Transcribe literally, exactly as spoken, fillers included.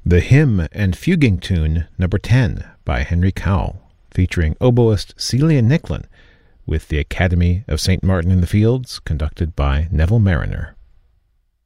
The Hymn and Fuguing Tune Number ten by Henry Cowell, featuring oboist Celia Nicklin, with the Academy of Saint Martin in the Fields, conducted by Neville Mariner.